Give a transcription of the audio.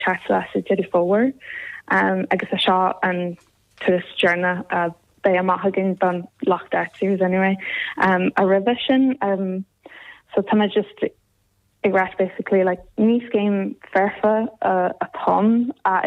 teartla sa deidir fómhair agus a seo an turas journey bé amachchagin don locht artús anyway a revision so tá just ag ras basically like níos game ferfa a ton